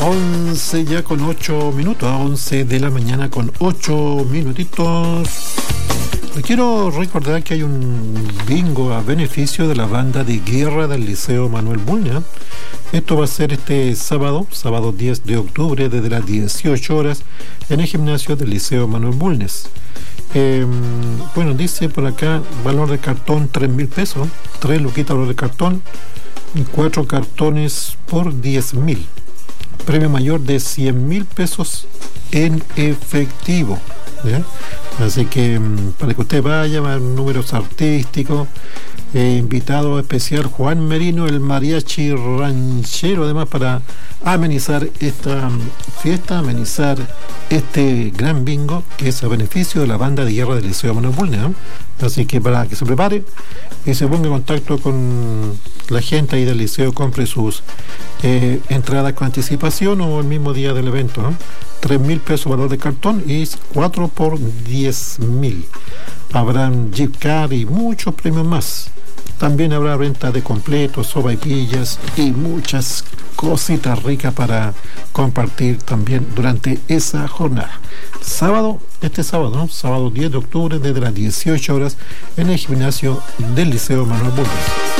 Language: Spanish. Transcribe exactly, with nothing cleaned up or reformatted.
once ya con ocho minutos, a once de la mañana con ocho minutitos. Les quiero recordar que hay un bingo a beneficio de la banda de guerra del Liceo Manuel Bulnes. Esto va a ser este sábado, sábado diez de octubre, desde las dieciocho horas, en el gimnasio del Liceo Manuel Bulnes. Eh, bueno, dice por acá, valor de cartón tres mil pesos, tres luquitas valor de cartón y cuatro cartones por diez mil. Premio mayor de cien mil pesos en efectivo, ¿ya? Así que para que usted vaya, va a haber números artísticos, eh, invitado especial Juan Merino, el mariachi ranchero, además para amenizar esta fiesta, amenizar este gran bingo que es a beneficio de la banda de guerra del Liceo Manuel Bulnes, ¿no? Así que para que se prepare y se ponga en contacto con la gente ahí del liceo, compre sus eh, entradas con anticipación o el mismo día del evento, ¿no? tres mil pesos valor de cartón y cuatro por diez mil. Habrán gift card y muchos premios más. También habrá venta de completos, sopaipillas y muchas cositas ricas para compartir también durante esa jornada. Sábado, este sábado, ¿no? Sábado diez de octubre, desde las dieciocho horas, en el gimnasio del Liceo Manuel Bulnes.